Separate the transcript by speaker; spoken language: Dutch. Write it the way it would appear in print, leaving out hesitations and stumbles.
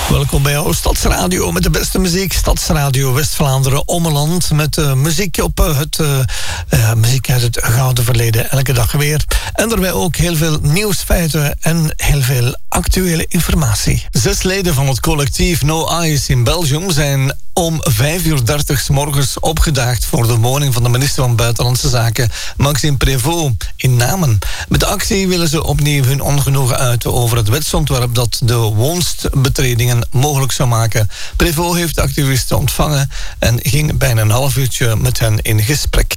Speaker 1: Welkom bij jouw Stadsradio met de beste muziek. Stadsradio West-Vlaanderen Ommeland met muziek op muziek uit het gouden verleden. Elke dag weer. En daarbij ook heel veel nieuwsfeiten en heel veel actuele informatie. 6 leden van het collectief No Eyes in Belgium zijn om 5:30 's morgens opgedaagd voor de woning van de minister van Buitenlandse Zaken, Maxime Prévost, in Namen. Met de actie willen ze opnieuw hun ongenoegen uiten over het wetsontwerp dat de woonstbetredingen mogelijk zou maken. Prévost heeft de activisten ontvangen en ging bijna een half uurtje met hen in gesprek.